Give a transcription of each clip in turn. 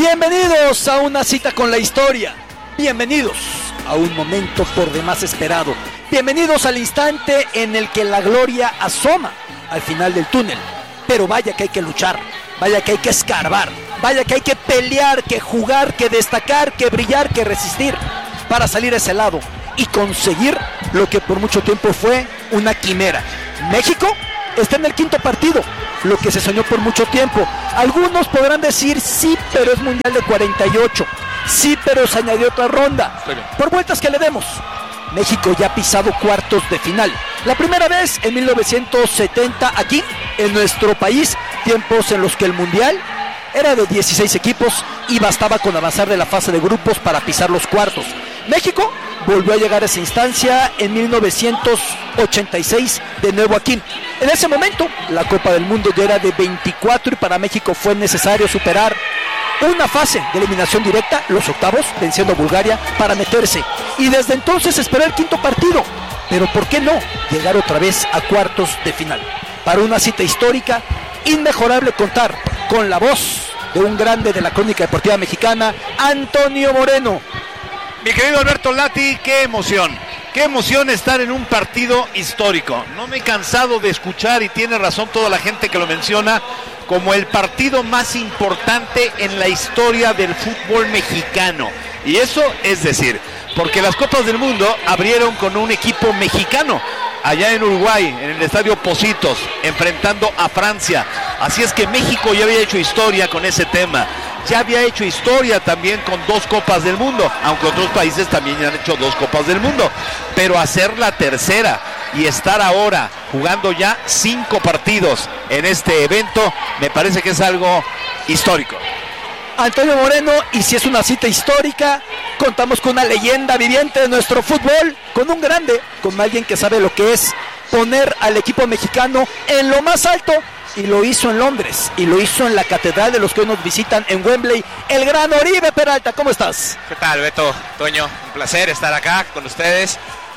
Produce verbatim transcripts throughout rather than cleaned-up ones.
Bienvenidos a una cita con la historia. Bienvenidos a un momento por demás esperado. Bienvenidos al instante en el que la gloria asoma al final del túnel. Pero vaya que hay que luchar, vaya que hay que escarbar, vaya que hay que pelear, que jugar, que destacar, que brillar, que resistir para salir a ese lado y conseguir lo que por mucho tiempo fue una quimera. México está en el quinto partido, lo que se soñó por mucho tiempo. Algunos podrán decir sí, pero es mundial de cuarenta y ocho. Sí, pero se añadió otra ronda. Por vueltas que le demos, México ya ha pisado cuartos de final. La primera vez en mil novecientos setenta aquí en nuestro país, tiempos en los que el mundial era de dieciséis equipos y bastaba con avanzar de la fase de grupos para pisar los cuartos. México volvió a llegar a esa instancia en mil novecientos ochenta y seis de nuevo aquí. En ese momento la Copa del Mundo ya era de veinticuatro y para México fue necesario superar una fase de eliminación directa, los octavos, venciendo a Bulgaria para meterse. Y desde entonces esperó el quinto partido. Pero ¿por qué no llegar otra vez a cuartos de final? Para una cita histórica, inmejorable contar con la voz de un grande de la crónica deportiva mexicana, Antonio Moreno. Mi querido Alberto Lati, qué emoción, qué emoción estar en un partido histórico. No me he cansado de escuchar, y tiene razón toda la gente que lo menciona, como el partido más importante en la historia del fútbol mexicano. Y eso es decir, porque las Copas del Mundo abrieron con un equipo mexicano, allá en Uruguay, en el estadio Pocitos, enfrentando a Francia. Así es que México ya había hecho historia con ese tema. Ya había hecho historia también con dos Copas del Mundo, aunque otros países también ya han hecho dos Copas del Mundo. Pero hacer la tercera y estar ahora jugando ya cinco partidos en este evento, me parece que es algo histórico. Antonio Moreno, y si es una cita histórica, contamos con una leyenda viviente de nuestro fútbol, con un grande, con alguien que sabe lo que es poner al equipo mexicano en lo más alto, y lo hizo en Londres, y lo hizo en la catedral de los que hoy nos visitan en Wembley, el gran Oribe Peralta. ¿Cómo estás? ¿Qué tal, Beto? Toño, un placer estar acá con ustedes.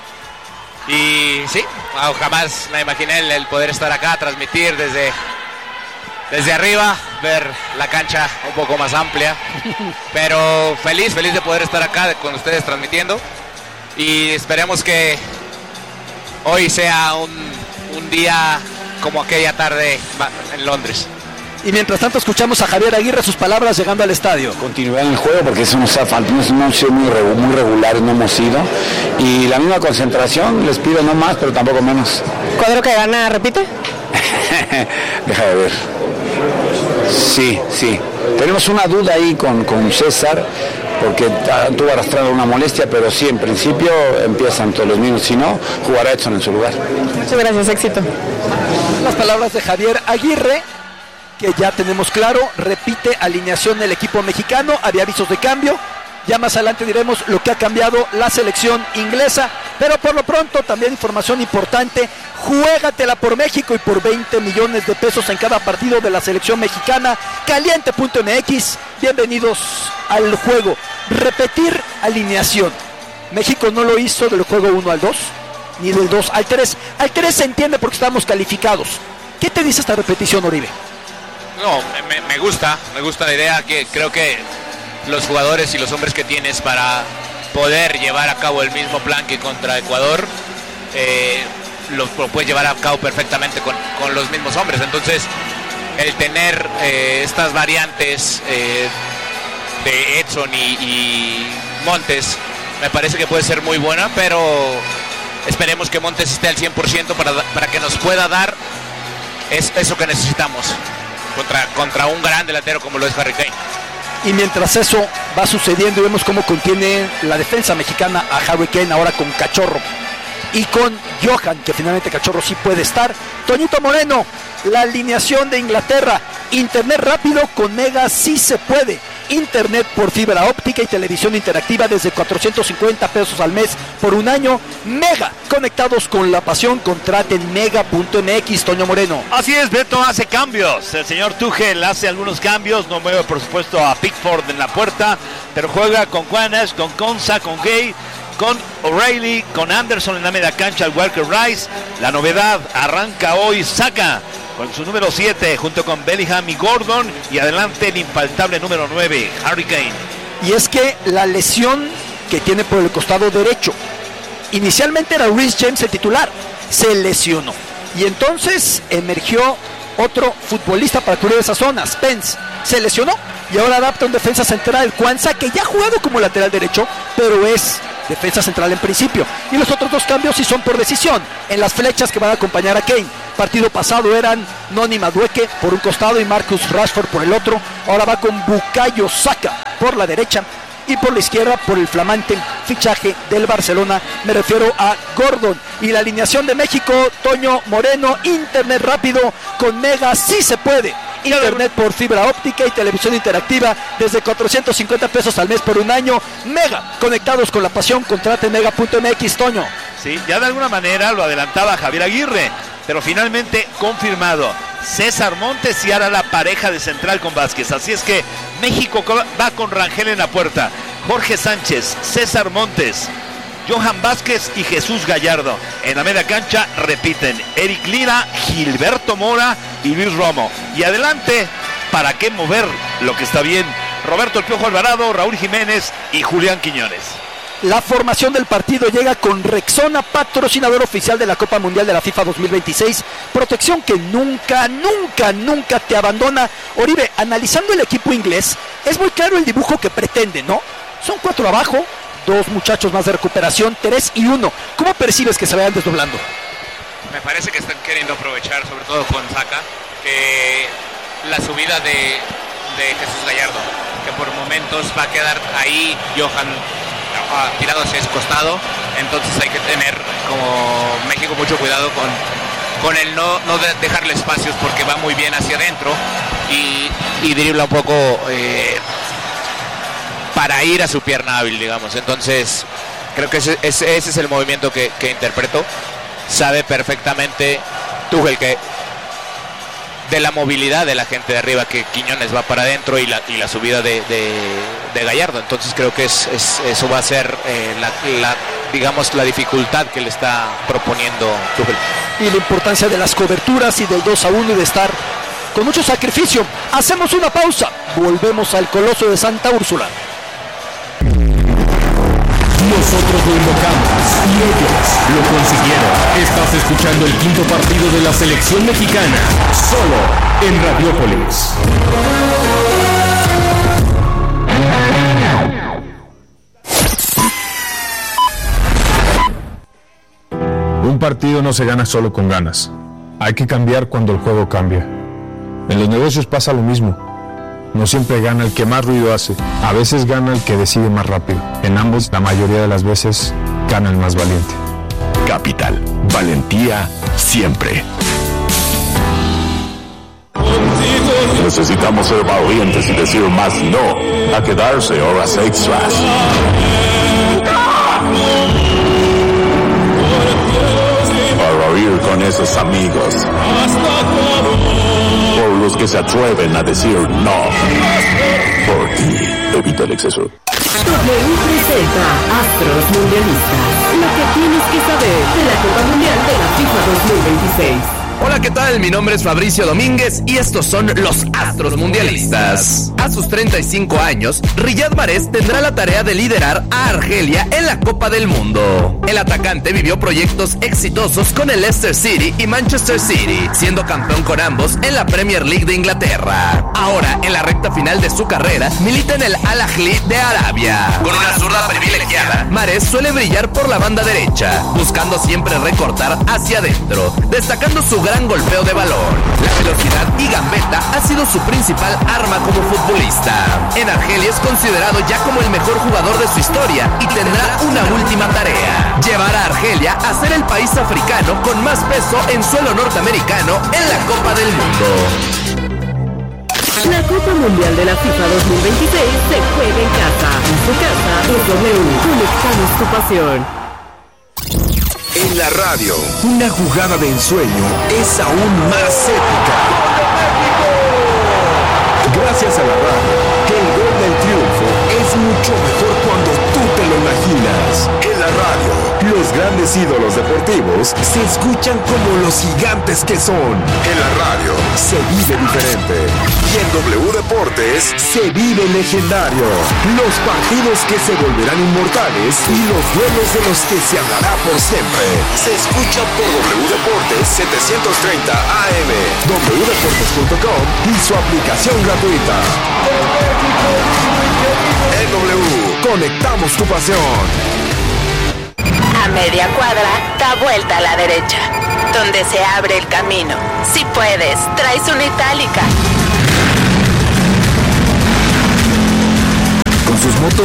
Y sí, jamás me imaginé el, el poder estar acá, transmitir desde, desde arriba, ver la cancha un poco más amplia. Pero feliz, feliz de poder estar acá con ustedes transmitiendo. Y esperemos que hoy sea un, un día como aquella tarde en Londres. Y mientras tanto escuchamos a Javier Aguirre sus palabras llegando al estadio. Continuar en el juego porque eso nos ha faltado, no hemos sido muy, muy regulares, no hemos sido. Y la misma concentración, les pido no más, pero tampoco menos. ¿Cuadro que gana, repite? Deja de ver. Sí, sí. Tenemos una duda ahí con, con César, porque tuvo arrastrado una molestia, pero sí, en principio empiezan todos los mismos. Si no, jugará Edson en su lugar. Muchas gracias, éxito. Las palabras de Javier Aguirre, que ya tenemos claro, repite alineación del equipo mexicano, había avisos de cambio, ya más adelante diremos lo que ha cambiado la selección inglesa, pero por lo pronto también información importante, juégatela por México y por veinte millones de pesos en cada partido de la selección mexicana, caliente punto m x, bienvenidos al juego. Repetir alineación, México no lo hizo del juego uno al dos, ni del dos al tres, al tres se entiende porque estamos calificados. ¿Qué te dice esta repetición, Oribe? No, me, me gusta, me gusta la idea, que creo que los jugadores y los hombres que tienes para poder llevar a cabo el mismo plan que contra Ecuador, eh, lo, lo puedes llevar a cabo perfectamente con, con los mismos hombres. Entonces, el tener eh, estas variantes eh, de Edson y, y Montes, me parece que puede ser muy buena, pero esperemos que Montes esté al cien por ciento para, para que nos pueda dar es, eso que necesitamos contra, contra un gran delantero como lo es Harry Kane. Y mientras eso va sucediendo y vemos cómo contiene la defensa mexicana a Harry Kane ahora con Cachorro y con Johan, que finalmente Cachorro sí puede estar. Toñito Moreno, la alineación de Inglaterra, internet rápido con Mega sí se puede. Internet por fibra óptica y televisión interactiva desde cuatrocientos cincuenta pesos al mes por un año. Mega, conectados con la pasión, contraten mega punto m x. Toño Moreno. Así es, Beto hace cambios, el señor Tuchel hace algunos cambios, no mueve por supuesto a Pickford en la puerta, pero juega con Juanes, con Konsa, con Gay, con O'Reilly, con Anderson en la media cancha, al Walker Rice. La novedad, arranca hoy Saka con su número siete, junto con Bellingham y Gordon, y adelante el infaltable número nueve, Harry Kane. Y es que la lesión que tiene por el costado derecho, inicialmente era Reece James el titular, se lesionó, y entonces emergió otro futbolista para cubrir esa zona, Spence, se lesionó, y ahora adapta un defensa central, Kwanzaa, que ya ha jugado como lateral derecho, pero es defensa central en principio. Y los otros dos cambios sí son por decisión, en las flechas que van a acompañar a Kane. Partido pasado eran Noni Madueke por un costado y Marcus Rashford por el otro. Ahora va con Bukayo Saka por la derecha, y por la izquierda por el flamante fichaje del Barcelona, me refiero a Gordon. Y la alineación de México, Toño Moreno, internet rápido con Mega, sí se puede. Internet por fibra óptica y televisión interactiva desde cuatrocientos cincuenta pesos al mes por un año. Mega, conectados con la pasión, contrate mega punto m x, Toño. Sí, ya de alguna manera lo adelantaba Javier Aguirre, pero finalmente confirmado. César Montes y ahora la pareja de central con Vázquez. Así es que México va con Rangel en la puerta, Jorge Sánchez, César Montes, Johan Vázquez y Jesús Gallardo. En la media cancha repiten Eric Lira, Gilberto Mora y Luis Romo. Y adelante, ¿para qué mover lo que está bien? Roberto El Piojo Alvarado, Raúl Jiménez y Julián Quiñones. La formación del partido llega con Rexona, patrocinador oficial de la Copa Mundial de la FIFA dos mil veintiséis. Protección que nunca, nunca, nunca te abandona. Oribe, analizando el equipo inglés, es muy claro el dibujo que pretende, ¿no? Son cuatro abajo, dos muchachos más de recuperación, tres y uno. ¿Cómo percibes que se vayan desdoblando? Me parece que están queriendo aprovechar, sobre todo con Saka, que la subida de, de Jesús Gallardo, que por momentos va a quedar ahí Johan uh, tirado hacia ese costado. Entonces hay que tener como México mucho cuidado con, con el no, no de dejarle espacios, porque va muy bien hacia adentro y, y dribla un poco eh, para ir a su pierna hábil, digamos. Entonces creo que ese, ese, ese es el movimiento que, que interpretó. Sabe perfectamente Tuchel que de la movilidad de la gente de arriba, que Quiñones va para adentro y la, y la subida de, de, de Gallardo. Entonces creo que es, es, eso va a ser eh, la, la, digamos, la dificultad que le está proponiendo Tuchel. Y la importancia de las coberturas y del dos a uno y de estar con mucho sacrificio. Hacemos una pausa, volvemos al Coloso de Santa Úrsula. Nosotros lo invocamos y ellos lo consiguieron. Estás escuchando el quinto partido de la selección mexicana, solo en Radiópolis. Un partido no se gana solo con ganas. Hay que cambiar cuando el juego cambia. En los negocios pasa lo mismo. No siempre gana el que más ruido hace. A veces gana el que decide más rápido. En ambos, la mayoría de las veces, gana el más valiente. Capital, valentía siempre. Necesitamos ser valientes y decir más no a quedarse horas extras. Para oír con esos amigos. Por los que se atreven a decir no. Por ti, evita el exceso. W presenta Astros Mundialistas. Lo que tienes que saber de la Copa Mundial de la FIFA dos mil veintiséis. Hola, ¿qué tal? Mi nombre es Fabricio Domínguez y estos son los Astros Mundialistas. A sus treinta y cinco años, Riyad Mahrez tendrá la tarea de liderar a Argelia en la Copa del Mundo. El atacante vivió proyectos exitosos con el Leicester City y Manchester City, siendo campeón con ambos en la Premier League de Inglaterra. Ahora, en la recta final de su carrera, milita en el Al Ahly de Arabia. Con una zurda privilegiada, Mahrez suele brillar por la banda derecha, buscando siempre recortar hacia adentro, destacando su gran golpeo de balón. La velocidad y gambeta ha sido su principal arma como futbolista. En Argelia es considerado ya como el mejor jugador de su historia y tendrá una última tarea: llevar a Argelia a ser el país africano con más peso en suelo norteamericano en la Copa del Mundo. La Copa Mundial de la FIFA dos mil veintiséis se juega en casa. En su casa es W. Conectamos tu pasión. En la radio, una jugada de ensueño es aún más épica. Gracias a la radio, que el gol del triunfo es mucho mejor cuando tú te lo imaginas. En la radio, los grandes grandes ídolos deportivos se escuchan como los gigantes que son. En la radio se vive diferente. Y en W Deportes se vive legendario. Los partidos que se volverán inmortales y los duelos de los que se hablará por siempre. Se escucha por W Deportes setecientos treinta A M, doble u deportes punto com y su aplicación gratuita. En W, conectamos tu pasión. A media cuadra, da vuelta a la derecha, donde se abre el camino. Si puedes, traes una itálica. Con sus motos